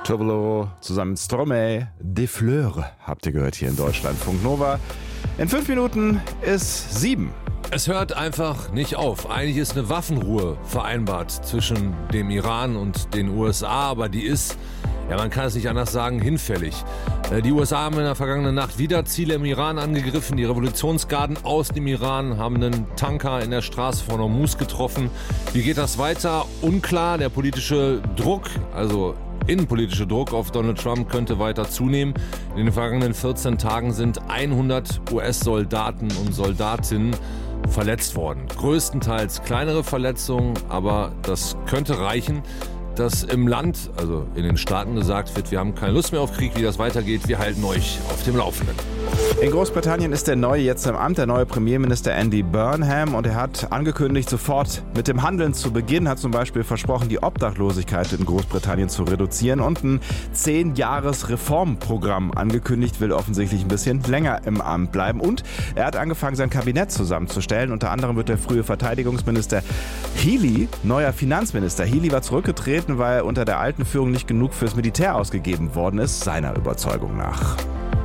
Turbolo zusammen mit Stromae, Des Fleurs, habt ihr gehört hier in Deutschland. Funk Nova. In 5 Minuten ist 7. Es hört einfach nicht auf. Eigentlich ist eine Waffenruhe vereinbart zwischen dem Iran und den USA, aber die ist, ja, man kann es nicht anders sagen, hinfällig. Die USA haben in der vergangenen Nacht wieder Ziele im Iran angegriffen. Die Revolutionsgarden aus dem Iran haben einen Tanker in der Straße von Hormuz getroffen. Wie geht das weiter? Unklar. Der politische Druck, also innenpolitische Druck auf Donald Trump könnte weiter zunehmen. In den vergangenen 14 Tagen sind 100 US-Soldaten und Soldatinnen verletzt worden. Größtenteils kleinere Verletzungen, aber das könnte reichen, dass im Land, also in den Staaten, gesagt wird, wir haben keine Lust mehr auf Krieg, wie das weitergeht, wir halten euch auf dem Laufenden. In Großbritannien ist der Neue jetzt im Amt, der neue Premierminister Andy Burnham, und er hat angekündigt, sofort mit dem Handeln zu beginnen, hat zum Beispiel versprochen, die Obdachlosigkeit in Großbritannien zu reduzieren und ein 10-Jahres-Reformprogramm angekündigt, will offensichtlich ein bisschen länger im Amt bleiben, und er hat angefangen, sein Kabinett zusammenzustellen. Unter anderem wird der frühe Verteidigungsminister Healey neuer Finanzminister. Healey war zurückgetreten, weil unter der alten Führung nicht genug fürs Militär ausgegeben worden ist, seiner Überzeugung nach.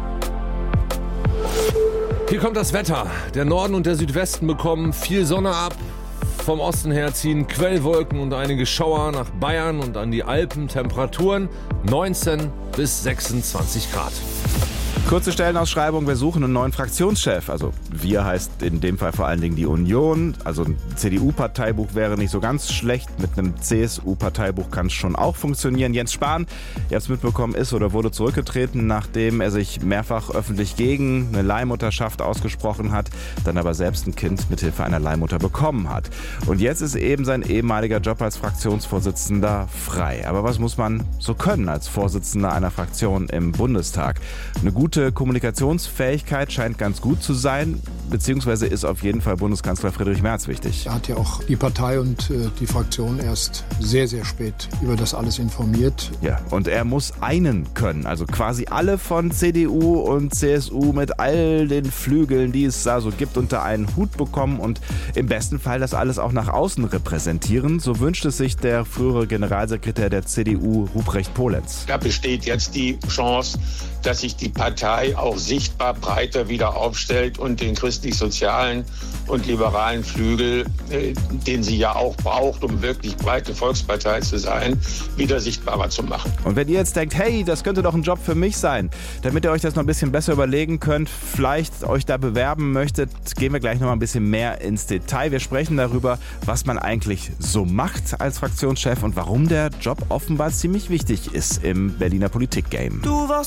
Hier kommt das Wetter. Der Norden und der Südwesten bekommen viel Sonne ab. Vom Osten her ziehen Quellwolken und einige Schauer nach Bayern und an die Alpen. Temperaturen 19 bis 26 Grad. Kurze Stellenausschreibung, wir suchen einen neuen Fraktionschef. Also wir heißt in dem Fall vor allen Dingen die Union. Also ein CDU-Parteibuch wäre nicht so ganz schlecht. Mit einem CSU-Parteibuch kann es schon auch funktionieren. Jens Spahn, ihr habt es mitbekommen, ist oder wurde zurückgetreten, nachdem er sich mehrfach öffentlich gegen eine Leihmutterschaft ausgesprochen hat, dann aber selbst ein Kind mithilfe einer Leihmutter bekommen hat. Und jetzt ist eben sein ehemaliger Job als Fraktionsvorsitzender frei. Aber was muss man so können als Vorsitzender einer Fraktion im Bundestag? Eine gute Kommunikationsfähigkeit scheint ganz gut zu sein, beziehungsweise ist auf jeden Fall Bundeskanzler Friedrich Merz wichtig. Er hat ja auch die Partei und die Fraktion erst sehr, sehr spät über das alles informiert. Ja, und er muss einen können, also quasi alle von CDU und CSU mit all den Flügeln, die es da so gibt, unter einen Hut bekommen und im besten Fall das alles auch nach außen repräsentieren. So wünscht es sich der frühere Generalsekretär der CDU, Ruprecht Polenz. Da besteht jetzt die Chance, dass sich die Partei auch sichtbar breiter wieder aufstellt und den christlich-sozialen und liberalen Flügel, den sie ja auch braucht, um wirklich breite Volkspartei zu sein, wieder sichtbarer zu machen. Und wenn ihr jetzt denkt, hey, das könnte doch ein Job für mich sein, damit ihr euch das noch ein bisschen besser überlegen könnt, vielleicht euch da bewerben möchtet, gehen wir gleich noch mal ein bisschen mehr ins Detail. Wir sprechen darüber, was man eigentlich so macht als Fraktionschef und warum der Job offenbar ziemlich wichtig ist im Berliner Politik-Game. Du warst